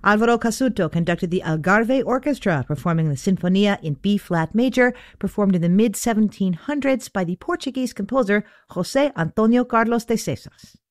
Alvaro Casuto conducted the Algarve Orchestra, performing the Sinfonia in B-flat major, performed in the mid-1700s by the Portuguese composer José Antonio Carlos de Seixas.